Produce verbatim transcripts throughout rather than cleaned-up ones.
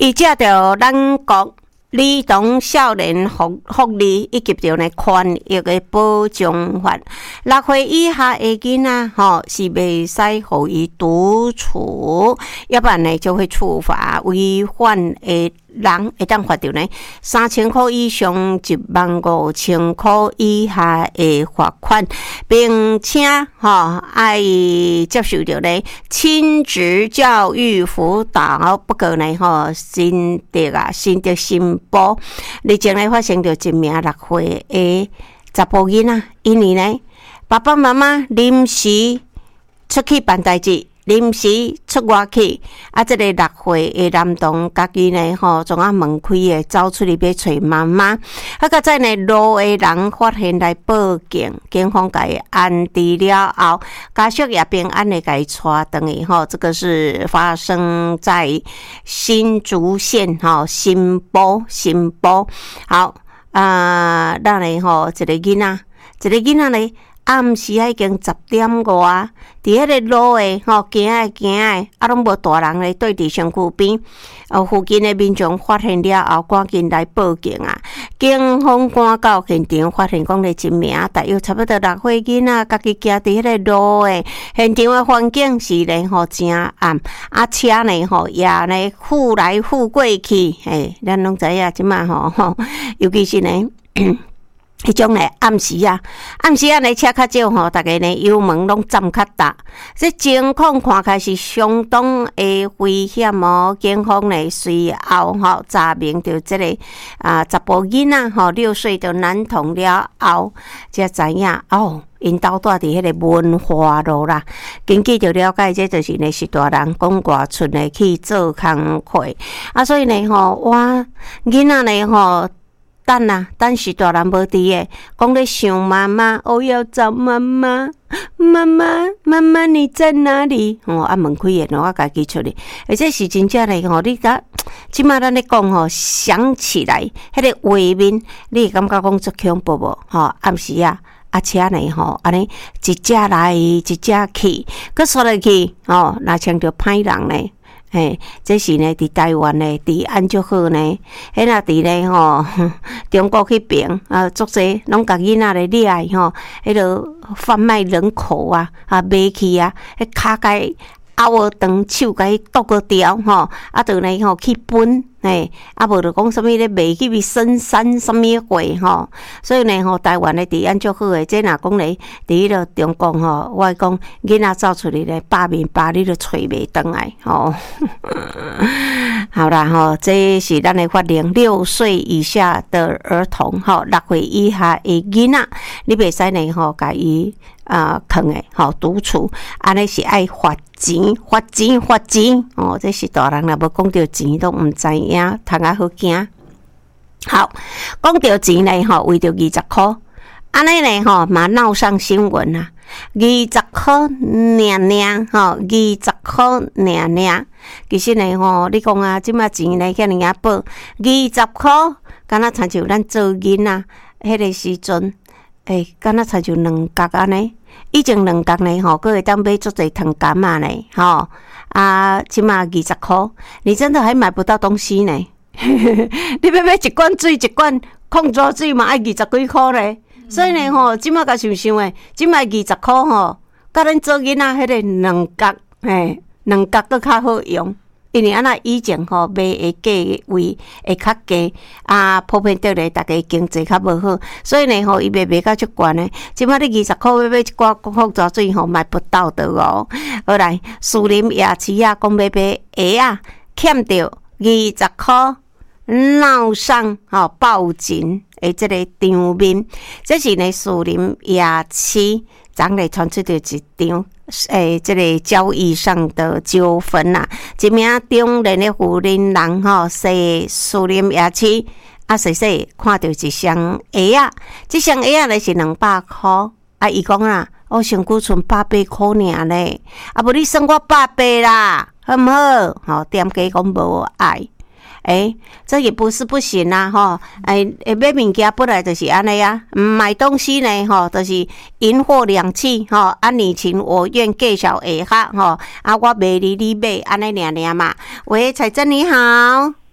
伊借着咱国儿童少年福福利以及着呢权益的保障法，六岁以下的囡仔吼是袂使互伊独处，要不然呢就会处罚违反的人会当罚着呢三千块以上一万五千块以下的罚款，并且吼爱接受着呢亲职教育辅导，不过呢吼新的啊新的新报，日前呢发生着一名六岁的查甫囡仔，因为呢爸爸妈妈临时出去办代志。临时出外去，啊！这个六岁的男童，家己呢吼，从啊门开诶，走出去要找妈妈。啊，个在呢路的人发现来报警，警方甲伊安置了后，家属也平安的甲伊带回去吼。这个是发生在新竹县吼新埔新埔。好啊，咱呢吼一个囡仔，一个囡仔呢。暗时啊已经十点外，伫迄个路诶吼行诶行诶，啊拢无大人咧对伫身躯边，呃附近诶民众发现了后，赶紧来报警啊！警方赶到现场，发现讲咧一名大约差不多六岁囡仔，家己行伫迄个路诶，现场诶环境是咧吼真暗，啊车呢吼也咧富来富过去，嘿，咱拢知影即马吼吼，尤其是呢。迄种嘞暗时啊，暗时啊，呢车较少吼，大家呢油门拢站较大，这情况看起来是相当的危险哦。警方呢随后吼查明着这个啊查甫囡仔吼六岁的男童了后，才知影哦。因兜住伫迄个文化路啦，根据着了解，这就是呢是大人讲外出呢去做工课啊，所以呢吼，我囡仔呢吼。等啊，等是大人无伫诶，讲咧想妈妈，我要找妈妈，妈妈，妈妈你在哪里？哦，啊门开诶，我家己出去，而且是真正诶吼，你甲即马咱咧讲吼，想起来迄个画面，你会感觉讲足恐怖无？吼，暗时啊。啊车呢吼，安尼一只来一只去，佮刷落去吼，若像着歹人呢。嘿，这是呢，伫台湾呢，治安足好呢。迄若伫咧吼，中国迄边啊，足济拢甲囡仔咧掠吼，迄落贩卖人口啊，啊卖去啊，迄骹甲拗长手甲伊剁个掉吼，啊，就呢吼去分。嘿，啊，无就讲什物咧卖去深山什物货吼，所以呢吼，台湾咧治安足好诶。这若讲咧，伫迄个中国吼，我讲囡仔走出去咧，百面百你都找袂倒来吼。好啦吼，这是咱诶法令，六岁以下的儿童吼，六岁以下诶囡仔，你袂使呢吼，甲伊啊坑诶吼独处，安尼是爱罚钱，罚钱，罚钱哦，这是大人若无讲到钱都毋知影。通啊好惊，好讲到钱呢吼，为着二十箍，安尼呢吼嘛闹上新闻啊！二十箍娘娘吼，二十箍娘娘，其实呢吼，你讲啊，即马钱呢遐尔啊报，二十箍，敢若亲像咱做囡仔迄个时阵，诶，敢若亲像两角安尼，以前两角呢吼，佫会当买足侪糖柑啊呢，吼。啊，起码二十块，你真的还买不到东西呢。你要买一罐水，一罐矿泉水嘛，爱二十几块咧。所以呢，吼，即马甲想想诶，即马二十块吼，甲咱做囡仔迄个两角，嘿，两角佫较好用。因为安那以前吼卖的价位会较低，啊，普遍得咧，大家经济较无好，所以呢吼，伊卖卖到足悬呢。即摆你二十块要买一罐矿泉水吼，买不到的哦。后来树林夜市啊，讲要买鞋啊，欠着二十块，闹上吼报警的这个场面，这是呢树林夜市。昨日传出着一场诶，这个交易上的纠纷呐、啊。一名中年的妇人人吼，说树林夜市啊，细细看到一双鞋啊，这双鞋啊咧是两百块啊。伊讲啊，我身躯剩百八块尔咧，啊，无你算我百八啦，好唔好？吼，店家讲无爱。诶，这也不是不行啊，吼！诶，买物件本来就是安尼啊，买东西呢，吼，就是银货两讫，吼，啊你情我愿，计较下下，吼，啊我卖你，你买，安尼尔尔嘛。喂，彩珍你好。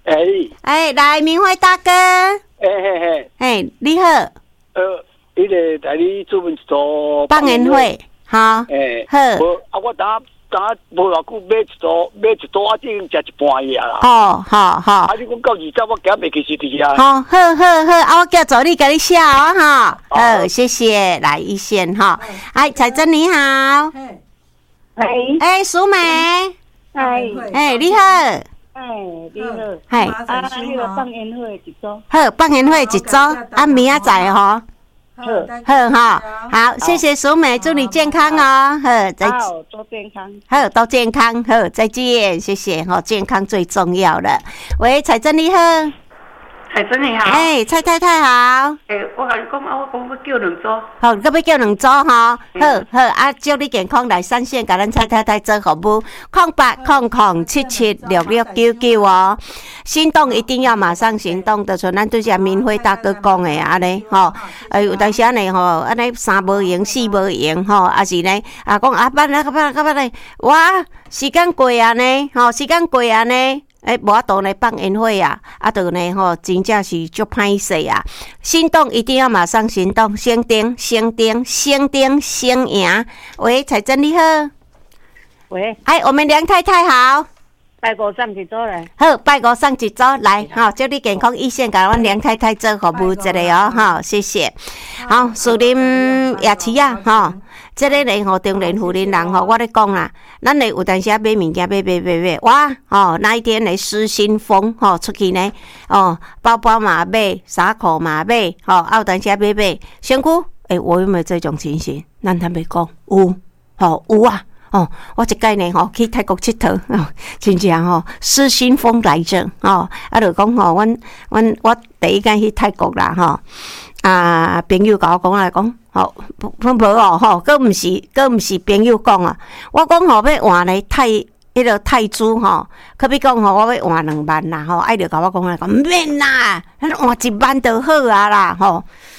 哎哎，来，明辉大哥， 哎嘿嘿， 哎，你好， 呃，伊个代理主文一组放烟火，好， 哎， 好， 无啊，我等等无偌久买一组，买一组啊，已经食一半夜啦。 哦，好好。 啊，你讲到二十，我今日其实伫遐。 好，好，好，好，啊，我叫助理给你写哦，哈，好，谢谢，来一线哈，哎，彩珍你好， 哎哎，淑美， 哎哎，你好， 哎，你好， 嗨， 啊，迄个放烟火一组， 好，放烟火一组，啊，明仔载吼， 好， 好哈，好，谢谢淑美，祝你健康哦，好，再好，多健康， 好，都健康，好，再见，谢谢，哈，健康最重要了。喂，彩珍你好， 彩珍你好， 哎，蔡太太好。 诶、欸，我甲你讲啊，我讲要叫两组， 好，搁要叫两组吼，好好啊，祝你健康来三线，甲咱蔡太太做服务，空八空空七七六六九九哦。行动一定要马上行动，就像咱对只明辉大哥讲的安尼吼，呃，有当时安尼吼，安尼三无用四无用吼，啊是呢，啊讲啊办啊办啊办咧，哇，时间过啊呢，吼，时间过啊呢。诶，无法度呢放烟火啊，啊，就呢吼，真正是足歹势啊！行动一定要马上行动，先定先定先定先赢。喂，彩珍你好， 喂， 哎，我们梁太太好， 拜五上一组来， 好，拜五上一组来，吼，祝你健康一线，甲阮梁太太做服务一下哦，吼，谢谢。好，树林夜市啊，吼。这个呢吼，中年妇人人吼，我咧讲啦，咱咧有当时啊买物件买买买买，哇吼，那一天咧失心疯吼，出去呢哦，包包嘛买，衫裤嘛买，吼，啊有当时啊买买，身躯诶，我有没有这种情形？咱坦白讲，有，吼有啊。哦，我一摆呢吼去泰国佚佗，哦，真正吼失心疯来着，哦，啊，就讲吼，阮阮我第一间去泰国啦，吼，啊，朋友甲我讲来讲，吼，无无哦，吼，佫毋是佫毋是朋友讲啊，我讲吼要换来泰迄个泰铢吼，可比讲吼我要换两万啦，吼，爱就甲我讲来讲，毋免啦，咱换一万就好啊啦，吼，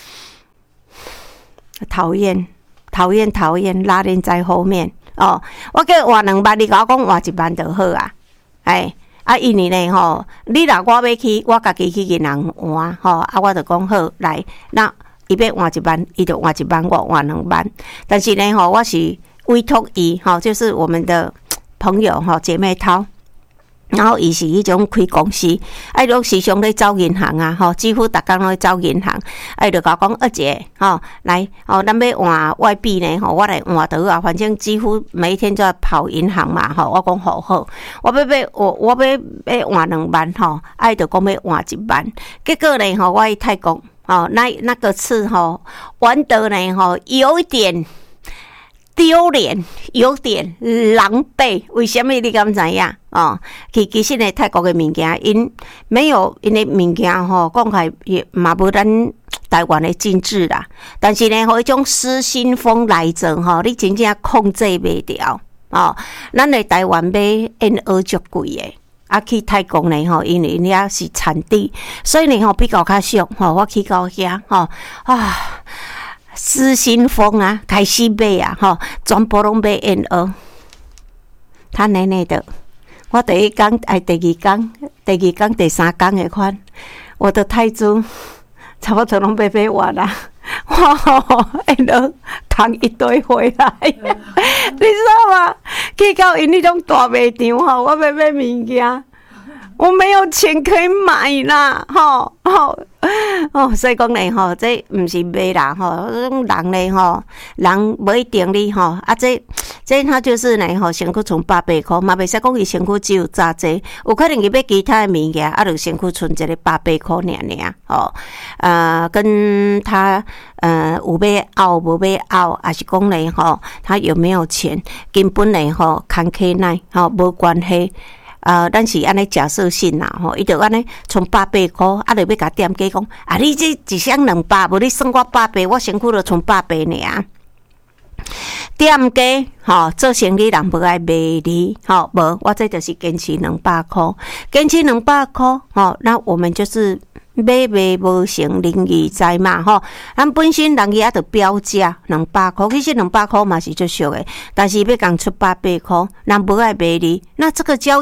讨厌讨厌讨厌，拉人在后面。哦，我叫换两万，你甲我讲换一万就好啊！哎，啊，因为呢吼，你若我要去，我家己去银行换吼，啊，我就讲好来，那伊要换一万，伊就换一万，我换两万。但是呢吼，我是委托伊吼，就是我们的朋友吼，姐妹淘。然后伊是迄种开公司，哎，拢时常咧走银行啊，吼，几乎逐工拢咧走银行。哎，就甲讲二姐，吼，来，哦，咱要换外币呢，吼，我来换倒啊，反正几乎每一天都要跑银行嘛，吼，我讲好好，我要要我我要要换两万，吼，哎，就讲要换一万，结果呢，吼，我去泰国，哦，那那个次吼，玩得呢，吼，有一点。丢脸，有点狼狈。为什么你敢知影？哦，其其实呢，泰国的物件，因没有因的物件吼，讲起也嘛无咱台湾的精致啦。但是呢，吼，迄种失心疯来者吼，你真正控制袂了哦。咱的台湾买烟蚵足贵的。啊，去泰国呢吼，因为因遐是产地，所以呢吼比较较俗吼。我去到遐吼啊。失心疯啊，开始买啊，吼，全部拢买烟蚵，他奶奶的，我第一天、哎，第二天、第二天、第三天的款，我的泰铢差不多拢买买完啦，哇，烟蚵扛一堆回来，你知道吗？去到因迄种大卖场吼，我要买物件。我没有钱可以买啦，吼吼哦，所以讲咧吼，这毋是买啦吼，种人咧吼，人无一定哩吼，啊这这他就是呢吼，身躯剩百八箍，嘛袂使讲伊身躯只有偌济，有可能伊买其他的物件，啊，就身躯剩一个百八箍尔尔，吼，呃，跟他呃有要拗无要拗，还是讲咧吼，他有没有钱，根本咧吼，看起来吼无关系。呃，咱是安尼假设性啦，吼，伊就安尼从百八箍，啊，就要甲店家讲，啊，你这一箱两百，无你算我百八，我身躯就从百八尔。店家吼做生意人无爱卖你，吼无，我这就是坚持两百箍，坚持两百箍，吼，那我们就是买卖无成仁义在嘛，吼，咱本身人伊也着标价两百箍，其实两百箍嘛是最俗的，但是要讲出百八箍，人无爱卖你，那这个交易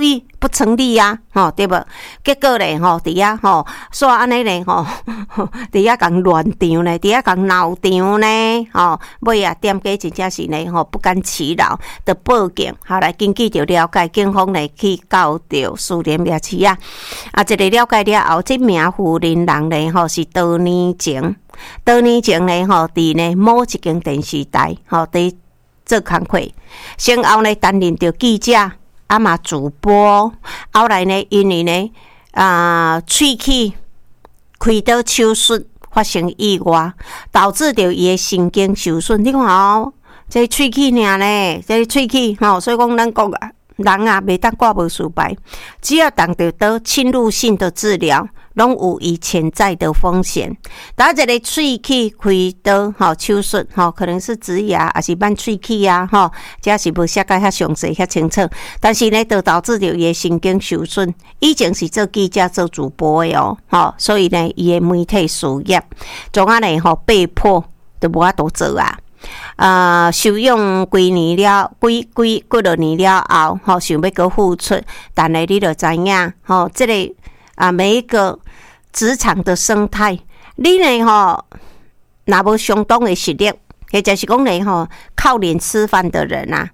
不成立啊，吼、哦、对无？结果咧吼，伫遐吼，煞安尼咧吼，伫遐共乱场咧，伫遐共闹场呢，吼、哦，尾啊店家真正是呢吼不甘其扰，就报警，后来根据着了解，警方咧去到着士林夜市啊，啊，一个了解了后，这名妇人人咧吼是多年前，多年前咧吼，伫呢某一间电视台吼伫做工课，先后呢担任着记者。啊嘛主播，后来呢，因为呢啊喙齿开刀手术发生意外，导致着伊的神经受损。你看哦，这喙齿尔呢，这喙齿吼，所以讲咱讲啊，人啊袂当挂无事牌，只要当着得侵入性的治疗。拢有伊潜在的风险。打一个喙齿开刀吼手术吼，可能是植牙还是办喙齿啊吼，这是无写解较详细较清楚。但是呢，就导致着伊的神经受损。以前是做记者做主播的哦，吼，所以呢，伊的媒体事业，从啊呢吼被迫都无法度做啊。呃，受用几年了，几几几落年了后，吼想要搁复出，但是你就知影吼，这个。啊，每一个职场的生态，你呢吼，若无相当的实力，或者是讲呢吼，靠脸吃饭的人啊，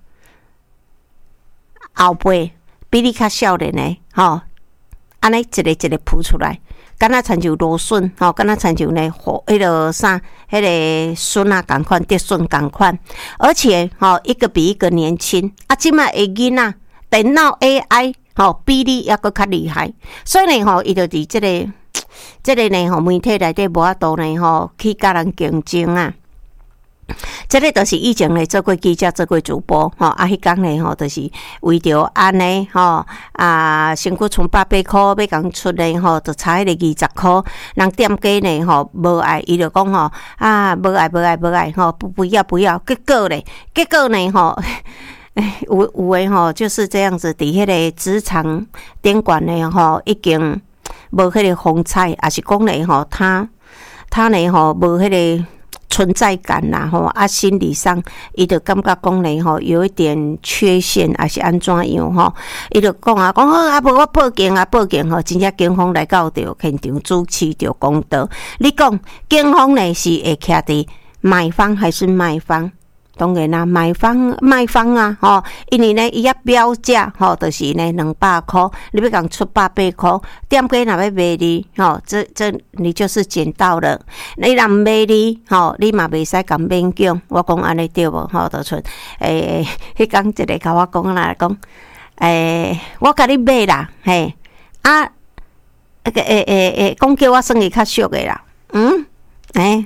后辈比你较少年呢，吼，安尼一个一个扑出来，敢若亲像芦笋，吼，敢若亲像呢，火迄个啥，迄个笋啊，共款，竹笋共款，而且吼，一个比一个年轻，啊，即卖的囡仔，电脑 A I。吼，比你还佫较厉害，所以呢，吼，伊就伫即个、即个呢，吼，媒体内底无法度呢，吼，去甲人竞争啊。即个就是以前咧做过记者、做过主播，吼，啊，迄工咧，吼，就是为着安尼，吼，啊，身躯剩百八箍，要共出咧，吼，就差迄个二十箍。人店家呢，吼，无爱，伊就讲吼，啊，无爱，无爱，无爱，吼，不不要，不要。结果咧，结果呢，吼。有有诶吼，就是这样子。伫迄个职场顶管呢吼，已经无迄个风采，也是讲咧吼，他他呢吼无迄个存在感啦吼，啊，心理上伊就感觉讲咧吼，有一点缺陷，还是安怎样吼？伊就讲啊，讲好啊，无我报警啊，报警吼，真正警方来到着现场主持着公道。你讲警方呢是会徛伫买方还是卖方？当然啦，买方卖方啊，吼，因为呢，伊遐标价吼，就是呢两百块，你要共出百八块，店家若要卖你，吼，这这你就是捡到了。你若毋卖你，吼，你嘛袂使共勉强。我讲安尼对无？吼，就出诶，迄工一个甲我讲啦，讲诶，我甲你买啦，嘿，啊，诶诶诶诶，讲叫我算伊较俗诶啦，嗯，诶。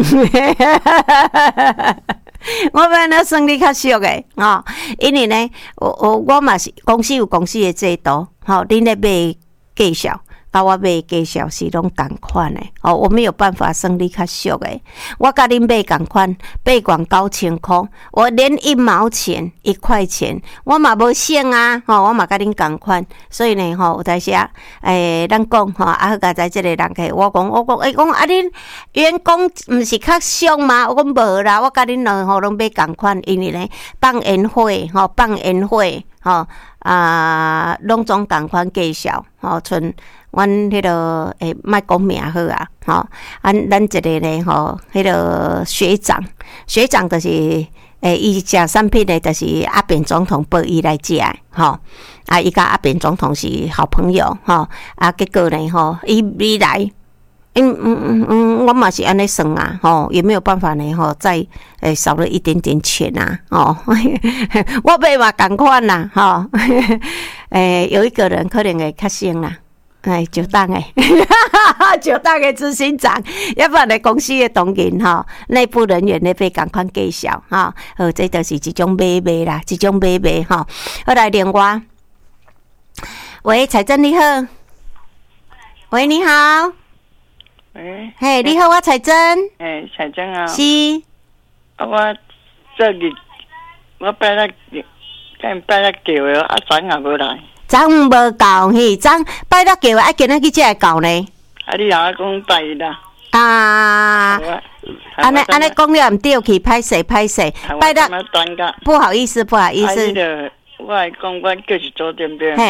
我要安怎算你较俗诶，吼，因为呢，我我我嘛是公司有公司诶制度，吼，恁咧买介绍，甲我买介绍是拢共款诶，哦，我没有办法算你较俗诶，我甲恁买共款，八罐九千箍，我连一毛钱一块钱，我嘛无省啊，吼，我嘛甲恁共款，所以呢，吼，有当时啊，诶，咱讲吼，啊，好佳在即个人客，我讲，我讲，诶，讲啊，恁员工毋是较俗吗？我讲无啦，我甲恁两吼拢买共款，因为呢，放烟火，吼，放烟火，吼，啊，拢总共款介绍，吼，剩。阮迄个诶，莫讲名好啊，吼，咱咱一个咧吼，迄个学长，学长就是诶，伊食产品咧，就是阿扁总统报伊来食诶，吼，啊，伊甲阿扁总统是好朋友，吼，啊，结果咧吼，伊伊来，嗯嗯嗯嗯，我嘛是安尼算啊，吼，也没有办法呢，吼，再诶少了一点点钱啊，吼，我买嘛共款啦，吼，诶，有一个人可能会较省啦。哎，就当诶，就当诶执行长，要不然咧公司诶同仁吼，内部人员咧被共款介绍吼，呃，这就是一种买卖啦，一种买卖吼。后来另外，喂，彩珍你好，喂，你好， 喂， 嘿，你好，我彩珍， 诶，彩珍啊， 是， 啊，我这日我拜了，今拜了叫诶，啊，昨也无来。 昨无到，嘿，昨拜六叫啊，今仔日才会到呢。 啊，你若讲拜啦？ 啊，安尼安尼讲了唔对，去歹势歹势，拜六不好意思不好意思。 啊，我来讲，我叫是做点边。 嘿，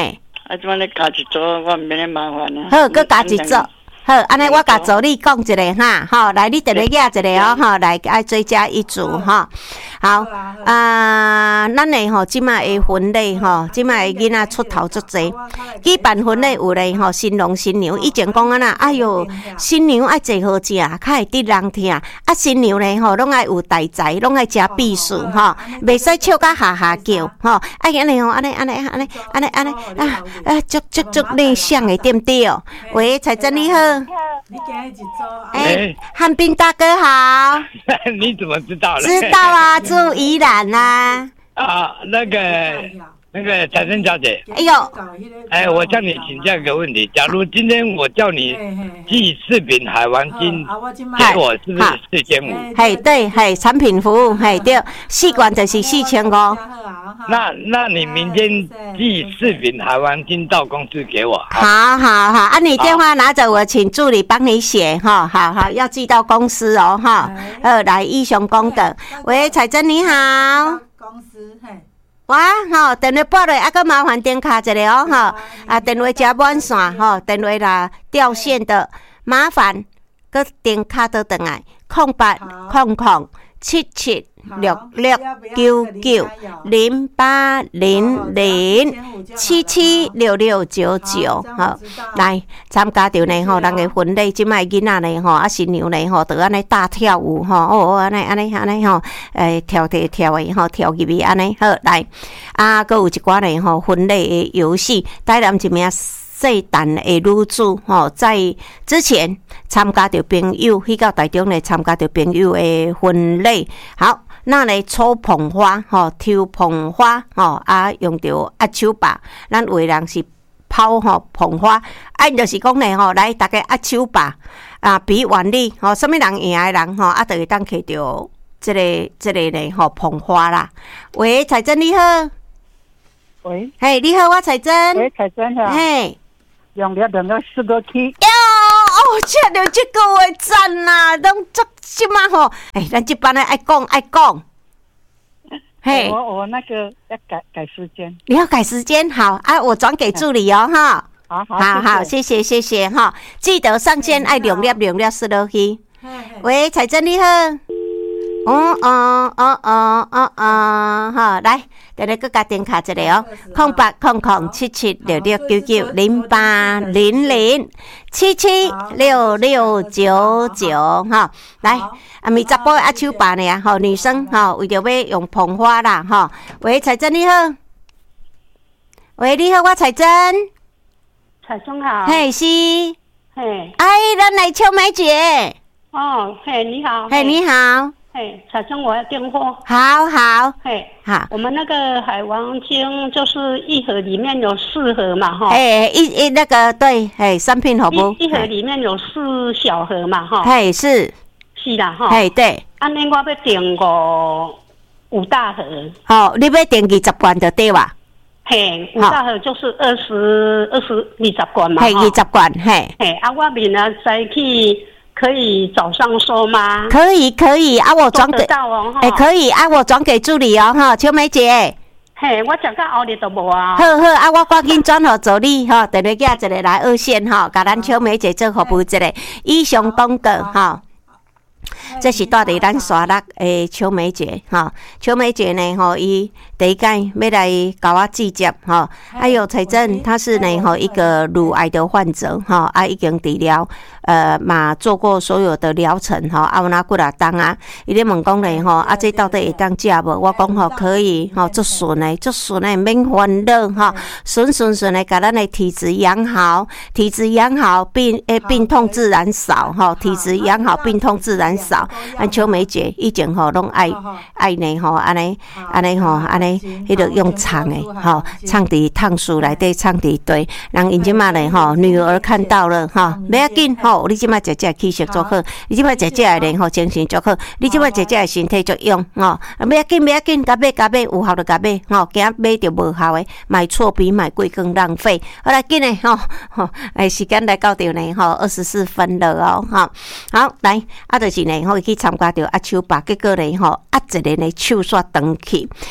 啊，即摆咧家己做，我免咧麻烦啊。 好，搁家己做。好，安尼我甲助理讲一个哈，吼，来你定咧举一个哦，吼，来爱追加一组哈。好，啊，咱诶吼，即卖诶婚礼吼，即卖诶囡仔出头足济，举办婚礼有咧吼，新郎新娘以前讲啊呐，哎哟，新娘爱坐好食，较会得人听，啊新娘咧吼，拢爱有大财，拢爱食避暑吼，袂使笑甲哈哈叫吼，爱安尼吼，安尼安尼安尼安尼安尼啊啊，足足足内向诶，对不对？喂，彩珍你好。 你今日一周哎，汉斌大哥好。 你怎么知道了？ 知道啊，住宜兰啊。 啊，那个那个彩珍小姐， 哎呦， 哎，我向你请教一个问题：假如今天我叫你寄四饼海王金给我，是不是四千五？ 嘿，对，嘿，产品服务，嘿，对，四罐就是四千五。 那那你明天寄四饼海王金到公司给我。 好好好，啊，你电话拿着，我请助理帮你写哈。好好，要寄到公司哦哈。呃，来义雄公德，喂，彩珍你好。 公司嘿。 哇，吼，电话拨落，啊，搁麻烦点卡一个哦，吼，啊，电话加满线，吼，电话啦掉线的，麻烦搁点卡倒转来，空八空空七七六六九九零八零零七七六六九九，好，来参加着呢吼，人个婚礼即摆囡仔呢吼，啊新娘呢吼，着安尼大跳舞吼，哦，安尼安尼安尼吼，诶跳跳跳诶吼，跳入去安尼好来，啊，搁有一寡呢吼婚礼诶游戏，带咱一名细蛋诶女主吼，在之前参加着朋友去到台中来参加着朋友诶婚礼，好。那来抽捧花，吼，抽捧花，吼，啊，用着压手把，咱有的人是抛吼捧花，啊，就是讲咧吼，来大家压手把，啊，比原理，吼，什么人赢的人，吼，啊，就会当摕着这个这个咧，吼，捧花啦。喂，彩珍你好。 喂。 嘿，你好，我彩珍。 喂，彩珍好。 嘿。 用了两个四个 K。 哟，哦，吃到这个话赞啦，拢足即嘛吼，哎，咱这班的爱讲爱讲。 嘿，我我那个要改改时间。 你要改时间，好啊，我转给助理哦，哈。 好好好好，谢谢谢谢哈，记得上线爱两粒两粒四落去。喂，彩珍你好。哦哦哦哦哦哦，好，来，等下搁加点卡一个哦，空八空空七七六六九九零八零零七七六六九九哈，来，啊，咪十波阿手把呢，吼，女生吼，为着要用捧花啦，吼，喂，彩珍你好，喂，你好，我彩珍， 彩珍好， 嘿是， 嘿， 哎，咱来秋梅姐， 哦，嘿，你好， 嘿，你好。 嘿，彩珍，我要订货。 好好， 嘿， 好， 我们那个海王精就是一盒里面有四盒嘛，哈。 哎，一一那个对，哎，三片好不？ 一一盒里面有四小盒嘛，哈。 嘿，是， 是啦，哈。 嘿，对。 安尼我要订个五大盒。 好，你要订二十罐就对吧？ 嘿，五大盒就是二十二十二十罐嘛， 嘿，二十罐，嘿。 嘿，啊，我明仔再去。可以早上收吗？ 可以可以啊，我转给哎、 欸，可以啊，我转给助理哦哈，秋梅姐。 嘿，我食到后日都无啊。 好好啊，我赶紧转互助理哈，等下寄一个来二线哈，甲咱秋梅姐做服务一个以上广告哈。这是住伫咱沙鹿诶秋梅姐哈，秋梅姐呢吼，伊第一届要来甲我记接哈。还有彩珍，她是呢吼一个乳癌的患者哈，啊已经治疗呃嘛做过所有的疗程哈，啊有哪几啊当啊？伊咧问讲咧吼，啊这到底会当食无？我讲吼可以吼，足顺诶，足顺诶，免烦恼哈，顺顺顺诶，甲咱诶体质养好，体质养好，病诶病痛自然少哈，体质养好，病痛自然少。按秋梅姐以前吼拢爱爱呢吼，安尼安尼吼，安尼迄个用唱诶吼，唱伫烫树内底唱伫堆，人因即马咧吼，女儿看到了吼，不要紧吼，你即马食食气色足好，你即马食食诶咧吼，精神足好，你即马食食诶身体足勇吼，不要紧不要紧，甲买甲买有效就甲买吼，惊买着无效诶，买错比买贵更浪费。好来紧诶吼吼，诶时间来到着呢吼，二十四分了哦吼，好来啊，就是呢吼。去参加着压手把，结果呢吼压一个呢手煞长去，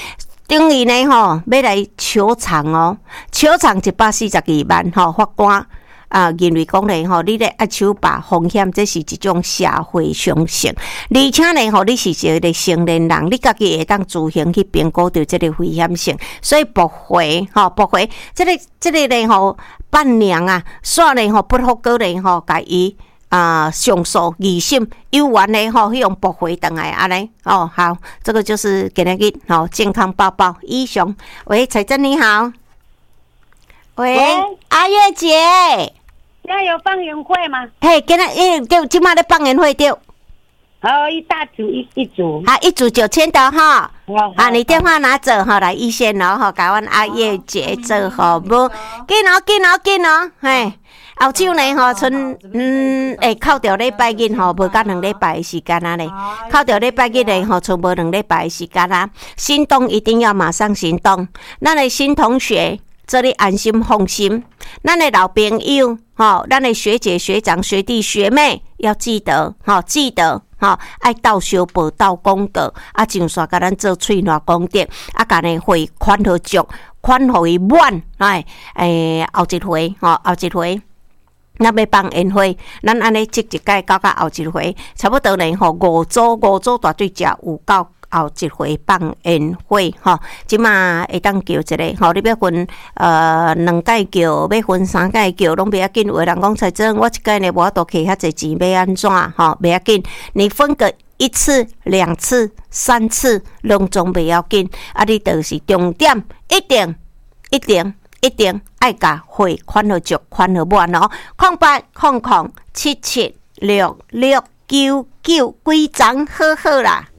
等于呢吼，要来求偿哦，求偿一百四十二万吼，法官啊认为讲咧吼，你咧压手把风险，这是一种社会常识，而且呢吼，你是一个成年人，你家己会当自行去评估到这个危险性，所以驳回吼，驳回，这个这个咧吼，伴娘啊，煞咧吼不好过咧吼，甲伊。啊，上诉二审有完嘞吼，用驳回等来安尼哦。好，这个就是今日吼健康报报。以上，喂，彩珍你好，喂，喂阿月姐， 现在有放映会吗？ 嘿，今日诶，对，今麦咧放映会对。 哦，一大组一一组， 好，一组九千的哈。 好， 啊，你电话拿走哈，来一线哦，哈，甲阮阿月姐做好不？紧哦，紧哦，紧哦，嘿。后手呢吼，剩嗯，会扣掉礼拜日吼，无甲两礼拜的时间啊咧。扣掉礼拜日呢吼，剩无两礼拜的时间啊。行动一定要马上行动。咱的新同学，这里安心放心。咱的老朋友，吼，咱的学姐、学长、学弟、学妹，要记得，吼，记得。吼，爱到修报到功德，啊，上线甲咱做喙暖功德，啊，甲呢汇款好足，款互伊满，哎，诶，后一回，吼，后一回。咱要放宴会，咱安尼即一届到到后一回，差不多呢吼五组五组大队食有到后一回放宴会吼，即马会当叫一个吼，你要分呃两届叫，要分三届叫，拢不要紧。有人讲才真，我一届呢无法度摕遐济钱，要安怎吼？不要紧，你分个一次、两次、三次，拢总不要紧。啊，你就是重点，一定一定。一定爱甲汇款好足，款好满哦。空八空空七七六六九九，规张好好啦。